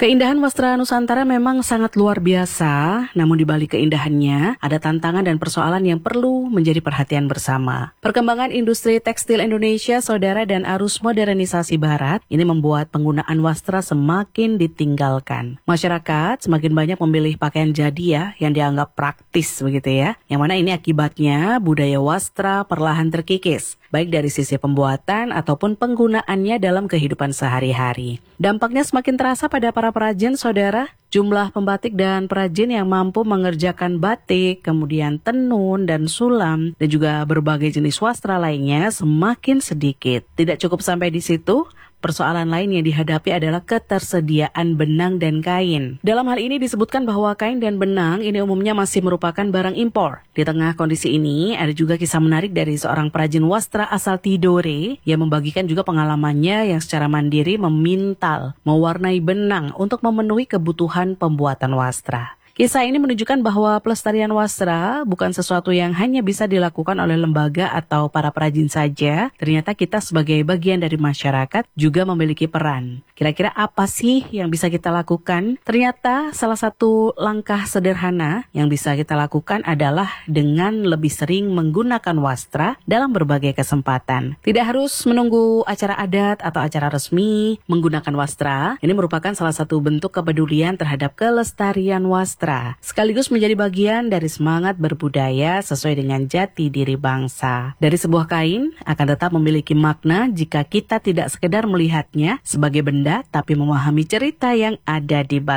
Keindahan wastra Nusantara memang sangat luar biasa, namun di balik keindahannya ada tantangan dan persoalan yang perlu menjadi perhatian bersama. Perkembangan industri tekstil Indonesia, saudara, dan arus modernisasi barat ini membuat penggunaan wastra semakin ditinggalkan. Masyarakat semakin banyak memilih pakaian jadi ya, yang dianggap praktis begitu ya. Yang mana ini akibatnya budaya wastra perlahan terkikis, baik dari sisi pembuatan ataupun penggunaannya dalam kehidupan sehari-hari. Dampaknya semakin terasa pada para perajin, saudara. Jumlah pembatik dan perajin yang mampu mengerjakan batik, kemudian tenun dan sulam, dan juga berbagai jenis wastra lainnya semakin sedikit. Tidak cukup sampai di situ, persoalan lain yang dihadapi adalah ketersediaan benang dan kain. Dalam hal ini disebutkan bahwa kain dan benang ini umumnya masih merupakan barang impor. Di tengah kondisi ini, ada juga kisah menarik dari seorang perajin wastra asal Tidore yang membagikan juga pengalamannya yang secara mandiri memintal, mewarnai benang untuk memenuhi kebutuhan pembuatan wastra. Kisah ini menunjukkan bahwa pelestarian wastra bukan sesuatu yang hanya bisa dilakukan oleh lembaga atau para perajin saja. Ternyata kita sebagai bagian dari masyarakat juga memiliki peran. Kira-kira apa sih yang bisa kita lakukan? Ternyata salah satu langkah sederhana yang bisa kita lakukan adalah dengan lebih sering menggunakan wastra dalam berbagai kesempatan. Tidak harus menunggu acara adat atau acara resmi. Menggunakan wastra ini merupakan salah satu bentuk kepedulian terhadap kelestarian wastra, sekaligus menjadi bagian dari semangat berbudaya sesuai dengan jati diri bangsa. Dari sebuah kain akan tetap memiliki makna jika kita tidak sekedar melihatnya sebagai benda, tapi memahami cerita yang ada di balik